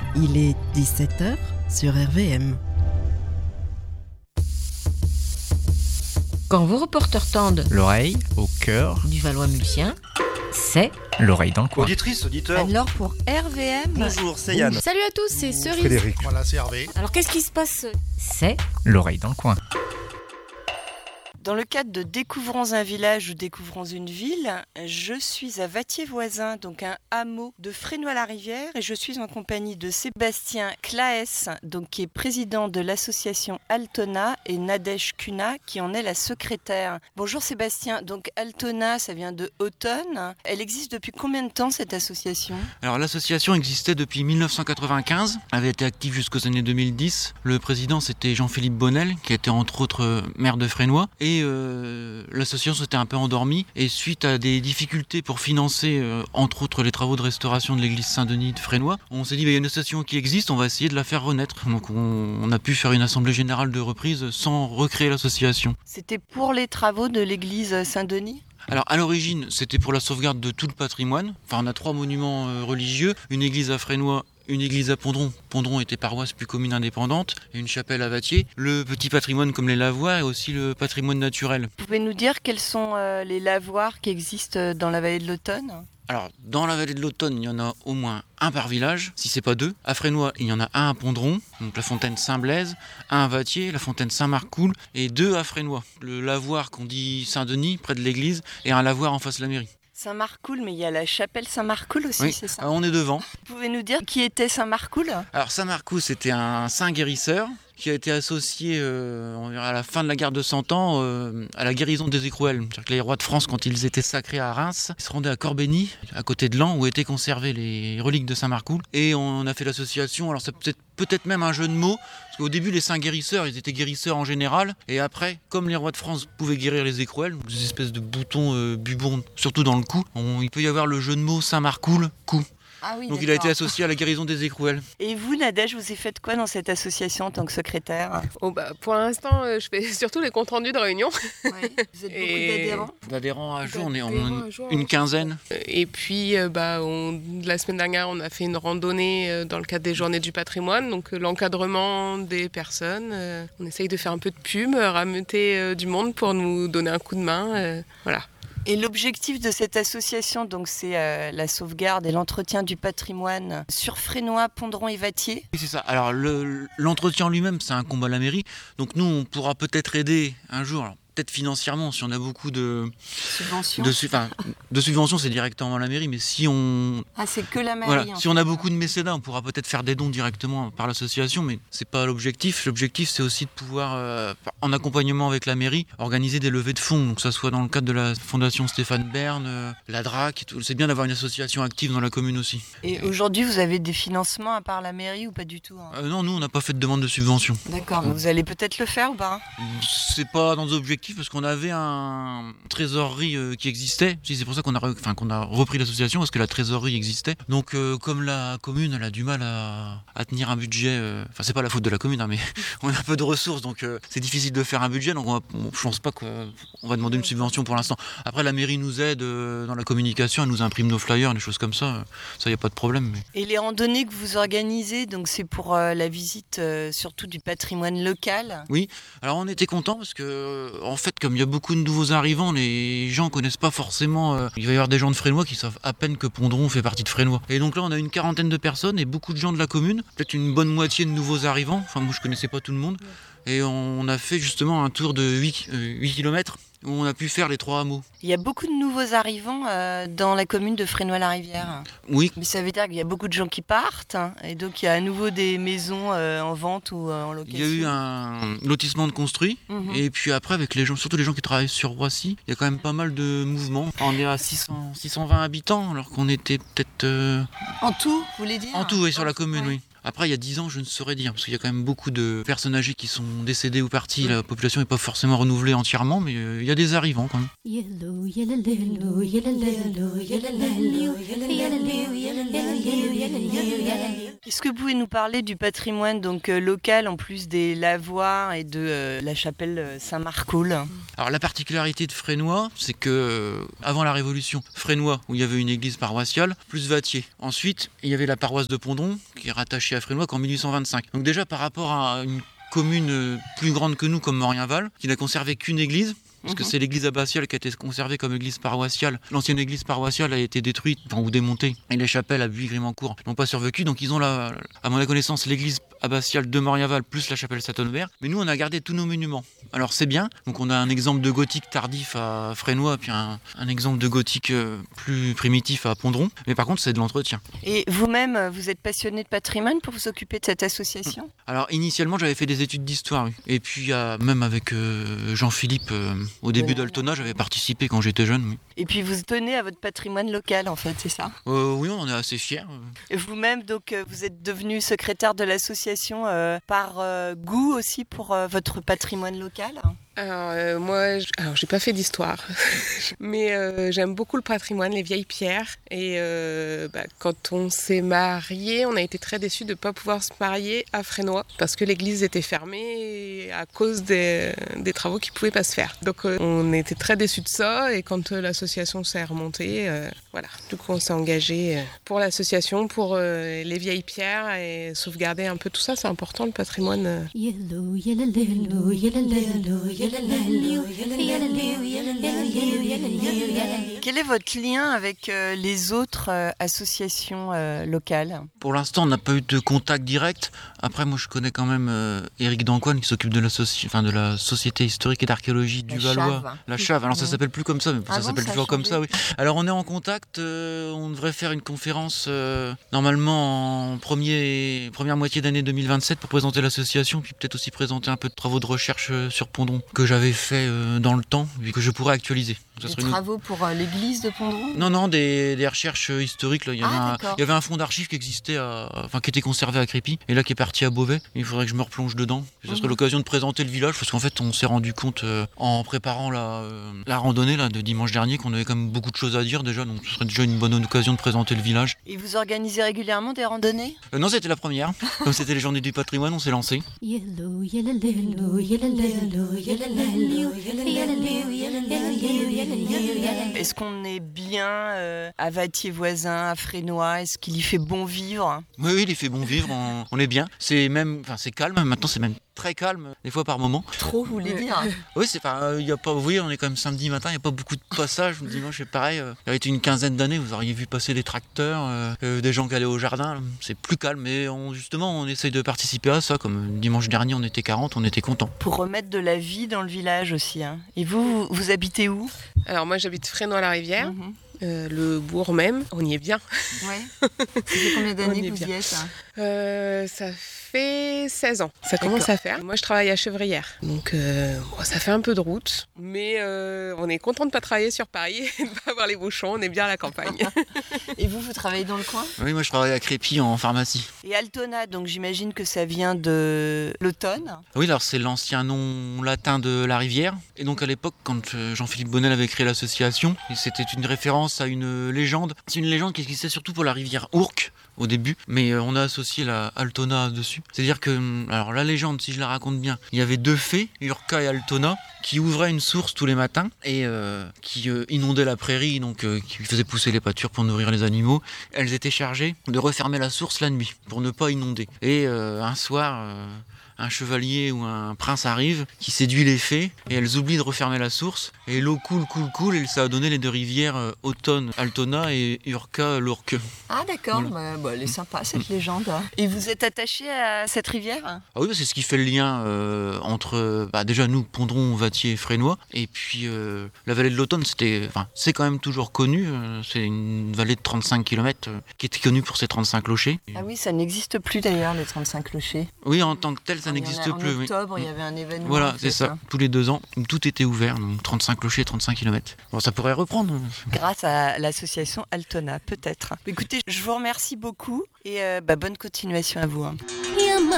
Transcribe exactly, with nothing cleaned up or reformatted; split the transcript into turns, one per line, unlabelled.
Il est dix-sept heures sur R V M.
Quand vos reporters tendent
l'oreille au cœur
du Valois-Mulsien, c'est
l'oreille dans le coin.
Auditrice, auditeur.
Alors pour R V M.
Bonjour, c'est Yann.
Salut à tous, c'est Cerise.
Frédéric.
Voilà, c'est Hervé.
Alors qu'est-ce qui se passe?
c'est
L'oreille dans le coin.
Dans le cadre de Découvrons un village ou Découvrons une ville, je suis à Vattier-Voisin, donc un hameau de Fresnoy-la-Rivière, et je suis en compagnie de Sébastien Claes, donc qui est président de l'association Altona, et Nadège Cunha, qui en est la secrétaire. Bonjour Sébastien, donc Altona, ça vient de automne. Elle existe depuis combien de temps cette association?
Alors l'association existait depuis mille neuf cent quatre-vingt-quinze, avait été active jusqu'aux années deux mille dix. Le président c'était Jean-Philippe Bonnel, qui était entre autres maire de Fresnoy, et euh, l'association s'était un peu endormie, et suite à des difficultés pour financer euh, entre autres les travaux de restauration de l'église Saint-Denis de Fresnoy, on s'est dit bah, il y a une association qui existe, on va essayer de la faire renaître. Donc on, on a pu faire une assemblée générale de reprise sans recréer l'association.
C'était pour les travaux de l'église Saint-Denis?
Alors à l'origine c'était pour la sauvegarde de tout le patrimoine. Enfin on a trois monuments euh, religieux, une église à Fresnoy, une église à Pondron, Pondron était paroisse plus commune indépendante, et une chapelle à Vattier. Le petit patrimoine comme les lavoirs et aussi le patrimoine naturel.
Vous pouvez nous dire quels sont euh, les lavoirs qui existent dans la vallée de l'Automne?
Alors, dans la vallée de l'Automne, il y en a au moins un par village, si c'est pas deux. À Fresnoy, il y en a un à Pondron, donc la fontaine Saint-Blaise, un à Vattier, la fontaine Saint-Marcoul, et deux à Fresnoy. Le lavoir qu'on dit Saint-Denis, près de l'église, et un lavoir en face de la mairie.
Saint-Marcoul, mais il y a la chapelle Saint-Marcoul aussi,
Oui,
c'est ça?
on est devant.
Vous pouvez nous dire qui était Saint-Marcoul?
Alors Saint-Marcoul, c'était un saint guérisseur qui a été associé euh, à la fin de la guerre de Cent Ans euh, à la guérison des écrouelles. C'est-à-dire que les rois de France, quand ils étaient sacrés à Reims, ils se rendaient à Corbeny, à côté de Laon, où étaient conservées les reliques de Saint-Marcoul. Et on a fait l'association, alors c'est peut-être, peut-être même un jeu de mots, parce qu'au début les saints guérisseurs, ils étaient guérisseurs en général, et après, comme les rois de France pouvaient guérir les écrouelles, des espèces de boutons euh, bubons, surtout dans le cou, on, il peut y avoir le jeu de mots Saint-Marcoul, cou.
Ah oui,
Donc
d'accord.
il a été associé à la guérison des écrouelles.
Et vous, Nadège, vous avez fait quoi dans cette association en tant que secrétaire?
Oh bah, pour l'instant, euh, je fais surtout les comptes rendus de réunion.
Oui. Vous êtes beaucoup
Et-
d'adhérents?
D'adhérents à jour, on est en
D'adhérents à jour,
une
hein.
quinzaine.
Et puis, euh, bah, on- la semaine dernière, on a fait une randonnée euh, dans le cadre des Journées du patrimoine. Donc, euh, l'encadrement des personnes. euh, on essaye de faire un peu de pub, euh, rameuter euh, du monde pour nous donner un coup de main. euh, voilà.
Et l'objectif de cette association, donc, c'est euh, la sauvegarde et l'entretien du patrimoine sur Fresnoy, Pondron et Vattier.
Oui, c'est ça. Alors le- l'entretien lui-même, c'est un combat à la mairie. Donc nous, on pourra peut-être aider un jour. Alors, peut-être financièrement, si on a beaucoup de,
Subvention.
de, su- enfin, de subventions, c'est directement à la mairie. Mais si on,
Ah, c'est que la mairie.
voilà,
en
si
fait.
on a beaucoup de mécénats, on pourra peut-être faire des dons directement par l'association. Mais c'est pas l'objectif. L'objectif, c'est aussi de pouvoir, euh, en accompagnement avec la mairie, organiser des levées de fonds. Donc que ça soit dans le cadre de la fondation Stéphane Bern, euh, la D R A C. et tout. C'est bien d'avoir une association active dans la commune aussi.
Et aujourd'hui, vous avez des financements à part la mairie ou pas du tout, hein?
Euh, non, nous, on n'a pas fait de demande de subvention.
D'accord. Vous allez peut-être le faire ou pas?
C'est pas dans nos objectifs parce qu'on avait un trésorerie euh, qui existait. Si, c'est pour ça qu'on a, re- enfin, qu'on a repris l'association parce que la trésorerie existait. Donc euh, comme la commune elle a du mal à, à tenir un budget, euh, enfin c'est pas la faute de la commune hein, mais on a un peu de ressources donc euh, c'est difficile de faire un budget donc on va, on- je pense pas qu'on va demander une subvention pour l'instant. Après la mairie nous aide euh, dans la communication, elle nous imprime nos flyers, des choses comme ça. euh, Ça y a pas de problème. Mais...
Et les randonnées que vous organisez, donc c'est pour euh, la visite euh, surtout du patrimoine local.
Alors on était contents parce que euh, en fait comme il y a beaucoup de nouveaux arrivants, les gens connaissent pas forcément. euh, il va y avoir des gens de Fresnoy qui savent à peine que Pondron fait partie de Fresnoy. Et donc là on a une quarantaine de personnes et beaucoup de gens de la commune, peut-être une bonne moitié de nouveaux arrivants. Enfin moi je connaissais pas tout le monde. Et on a fait justement un tour de huit kilomètres où on a pu faire les trois hameaux.
Il y a beaucoup de nouveaux arrivants euh, dans la commune de Fresnoy-la-Rivière.
Oui,
Mais ça veut dire qu'il y a beaucoup de gens qui partent, hein, et donc il y a à nouveau des maisons euh, en vente ou euh, en
il
location.
y a eu un lotissement de construit.
Mhm.
Et puis après avec les gens, surtout les gens qui travaillent sur Roissy, il y a quand même pas mal de mouvements. On est à six cents, six cent vingt habitants alors qu'on était peut-être... euh,
En tout, vous voulez dire?
En tout, oui, sur la commune,
Ouais.
oui. Après, il y a dix ans, je ne saurais dire, parce qu'il y a quand même beaucoup de personnes âgées qui sont décédées ou parties. La population n'est pas forcément renouvelée entièrement, mais euh, il y a des arrivants quand même.
Yellow, yellow, yellow, yellow, yellow, yellow, yellow, yellow, yellow, yellow.
Est-ce que vous pouvez nous parler du patrimoine donc euh, local en plus des lavoirs et de euh, la chapelle euh, Saint-Marcoul?
Alors la particularité de Fresnoy, c'est que euh, avant la Révolution, Fresnoy, où il y avait une église paroissiale, plus Vattier. Ensuite, il y avait la paroisse de Pondron, qui est rattachée à Frénois qu'en mille huit cent vingt-cinq. Donc déjà par rapport à une commune plus grande que nous comme Morienval, qui n'a conservé qu'une église, parce que c'est l'église abbatiale qui a été conservée comme église paroissiale. L'ancienne église paroissiale a été détruite enfin, ou démontée. Et les chapelles à Buis-Grimancourt n'ont pas survécu. Donc ils ont, la, à mon connaissance, l'église abbatiale de Morienval plus la chapelle Saint-Honoré. Mais nous, on a gardé tous nos monuments. Alors c'est bien. Donc on a un exemple de gothique tardif à Frénois, puis un, un exemple de gothique plus primitif à Pondron. Mais par contre, c'est de l'entretien.
Et vous-même, vous êtes passionné de patrimoine pour vous occuper de cette association ?
Alors initialement, j'avais fait des études d'histoire. Oui. Et puis euh, même avec euh, Jean-Philippe... Euh, Au début d'Altona, j'avais participé quand j'étais jeune. Oui.
Et puis vous tenez à votre patrimoine local, en fait, c'est ça ?
euh, Oui, on en est assez fiers.
Et vous-même, donc, vous êtes devenu secrétaire de l'association euh, par euh, goût aussi pour euh, votre patrimoine local ?
Alors euh, moi, j'... alors j'ai pas fait d'histoire, mais euh, j'aime beaucoup le patrimoine, les vieilles pierres. Et euh, bah, quand on s'est mariés, on a été très déçus de ne pas pouvoir se marier à Frénois parce que l'église était fermée à cause des, des travaux qui pouvaient pas se faire. Donc euh, on était très déçus de ça. Et quand euh, l'association s'est remontée, euh, voilà, du coup on s'est engagé pour l'association, pour euh, les vieilles pierres et sauvegarder un peu tout ça. C'est important le patrimoine. Euh.
Yellow, yellow, yellow, yellow, yellow, yellow.
Quel est votre lien avec euh, les autres euh, associations euh, locales ?
Pour l'instant, on n'a pas eu de contact direct. Après, moi, je connais quand même euh, Éric Dancoine qui s'occupe de la, soci... enfin, de la Société historique et d'archéologie du
la
Valois.
Chave.
La Chave. Alors, ça
Mmh.
s'appelle plus comme ça, mais
Ah
ça
bon,
s'appelle
ça a
toujours comme
changé.
ça, oui. Alors, on est en contact. Euh, on devrait faire une conférence euh, normalement en premier... première moitié d'année deux mille vingt-sept pour présenter l'association, puis peut-être aussi présenter un peu de travaux de recherche euh, sur Pondron que j'avais fait euh, dans le temps et que je pourrais actualiser. Ça
Des
serait une...
travaux pour euh, l'église de Pondron ?
Non, non, des, des recherches historiques. Là. Il, y avait
Ah,
un,
d'accord.
il y avait un fonds d'archives qui existait, à, enfin qui était conservé à Crépy, et là qui est parti à Beauvais. Il faudrait que je me replonge dedans. Ça serait
Mhm.
l'occasion de présenter le village, parce qu'en fait, on s'est rendu compte euh, en préparant la, euh, la randonnée là, de dimanche dernier qu'on avait quand même beaucoup de choses à dire déjà, donc ce serait déjà une bonne occasion de présenter le village.
Et vous organisez régulièrement des randonnées ?
Euh, non, c'était la première. Comme c'était les journées du patrimoine, on s'est lancé.
Yellow, yellow, yellow, yellow, yellow, yellow, yellow, yellow, yellow.
Est-ce qu'on est bien euh, à Vattier-Voisin, à Frénois ? Est-ce qu'il y fait bon vivre ?
Oui, oui, il fait bon vivre, on, on est bien. C'est même, enfin c'est calme, maintenant c'est même très calme, des fois par moment.
Trop, vous voulez dire ?
Oui, c'est pas, euh, y a pas, vous voyez, on est quand même samedi matin, il n'y a pas beaucoup de passages. Le dimanche, c'est pareil. Euh, il y a été une quinzaine d'années, vous auriez vu passer des tracteurs, euh, euh, des gens qui allaient au jardin. C'est plus calme, mais on, justement, on essaye de participer à ça. Comme dimanche dernier, on était quarante, on était contents.
Pour remettre de la vie dans le village aussi. Hein. Et vous, vous, vous habitez où ?
Alors moi j'habite Frénois-la-Rivière,
Mhm.
euh, le bourg même, on y est bien.
Ouais. Ça fait combien
On
d'années
y est
que vous
bien.
y êtes ? Hein ?
Euh, ça fait seize ans, ça commence à faire. Moi je travaille à Chevrières, donc euh, bon, ça fait un peu de route, mais euh, on est content de ne pas travailler sur Paris et de ne pas avoir les bouchons, on est bien à la campagne.
Et vous, vous travaillez dans le coin ?
Oui, moi je travaille à Crépy en pharmacie.
Et Altona, donc j'imagine que ça vient de l'automne.
Oui, alors c'est l'ancien nom latin de la rivière. Et donc à l'époque, quand euh, Jean-Philippe Bonnel avait créé l'association, c'était une référence à une légende. C'est une légende qui existait surtout pour la rivière Ourcq au début, mais euh, on a associé la Altona dessus. C'est-à-dire que, alors la légende, si je la raconte bien, il y avait deux fées, Urca et Altona, qui ouvraient une source tous les matins et euh, qui euh, inondaient la prairie, donc euh, qui faisaient pousser les pâtures pour nourrir les animaux. Elles étaient chargées de refermer la source la nuit pour ne pas inonder. Et euh, un soir, euh, un chevalier ou un prince arrive, qui séduit les fées, et elles oublient de refermer la source, et l'eau coule, coule, coule, et ça a donné les deux rivières euh, Autonne, Altona, et Urca, l'Ourcq.
Ah d'accord,
Voilà.
bah, bah, elle est sympa cette légende. Et vous êtes attaché à cette rivière ?
Ah oui, c'est ce qui fait le lien euh, entre, bah, déjà nous, Pondron, Vattier et Frénois, et puis euh, la vallée de l'Autonne, c'était, enfin, c'est quand même toujours connu, euh, c'est une vallée de trente-cinq kilomètres euh, qui était connue pour ses trente-cinq clochers.
Ah oui, ça n'existe plus d'ailleurs, les trente-cinq clochers.
Oui, en tant que tel, ça
Il y en a-
n'existe
en
plus. oui.
octobre, il y avait un événement.
Voilà,
en
c'est
fait,
ça.
hein.
Tous les deux ans, tout était ouvert, donc trente-cinq clochers, trente-cinq kilomètres. Bon, ça pourrait reprendre.
Grâce à l'association Altona, peut-être. Écoutez, je vous remercie beaucoup et euh, bah, bonne continuation à vous. hein.
Yama,